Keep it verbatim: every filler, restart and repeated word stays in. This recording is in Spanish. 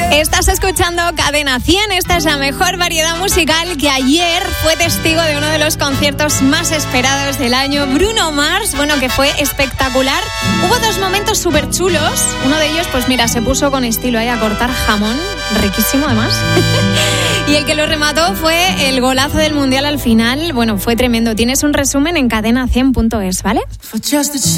Estás escuchando Cadena cien, esta es la mejor variedad musical que ayer fue testigo de uno de los conciertos más esperados del año, Bruno Mars, bueno, que fue espectacular. Hubo dos momentos súper chulos, uno de ellos, pues mira, se puso con estilo ahí a cortar jamón, riquísimo además, y el que lo remató fue el golazo del Mundial al final, bueno, fue tremendo. Tienes un resumen en cadena cien punto es, ¿vale?